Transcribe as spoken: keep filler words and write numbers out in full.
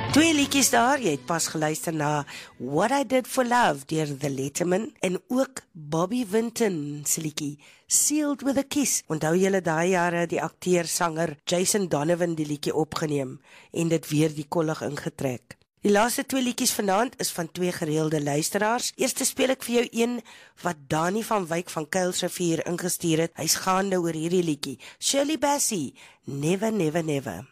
Twee liedjies daar, jy het pas geluister na What I Did For Love deur The Letterman en ook Bobby Vinton se liedjie Sealed With A Kiss. Onthou julle daai jare die akteur-sanger Jason Donovan die liedjie opgeneem en dit weer die kollig ingetrek. Die laaste twee liedjies vanaand is van twee gereelde luisteraars. Eerste speel ek vir jou een wat Dani van Wyk van Kuilsrivier ingestuur het. Hy's gaande oor hierdie liedjie. Shirley Bassey, Never Never Never.